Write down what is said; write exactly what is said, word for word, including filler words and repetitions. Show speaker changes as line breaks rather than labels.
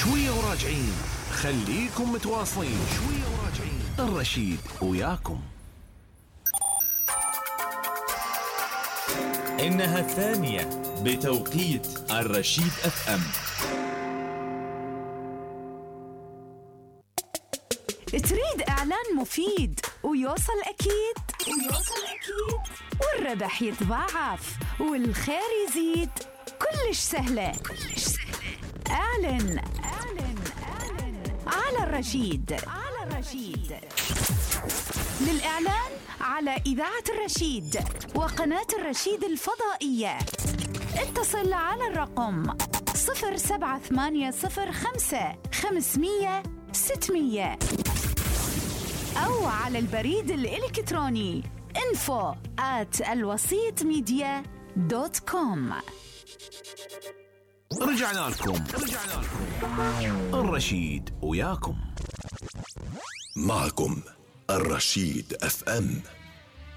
شوية وراجعين، خليكم متواصلين. شوية وراجعين، الرشيد وياكم.
إنها الثانية بتوقيت الرشيد اف ام.
تريد إعلان مفيد ويوصل أكيد ويوصل أكيد والربح يتضاعف والخير يزيد؟ كلش سهلة كلش سهلة. اعلن اعلن اعلن على الرشيد على الرشيد. للإعلان على إذاعة الرشيد وقناة الرشيد الفضائية اتصل على الرقم صفر سبعة ثمانية صفر خمسة خمسمية ستمية أو على البريد الإلكتروني info at الوسيط ميديا دوت كوم.
رجعنا لكم رجعنا لكم الرشيد وياكم.
معكم الرشيد اف ام.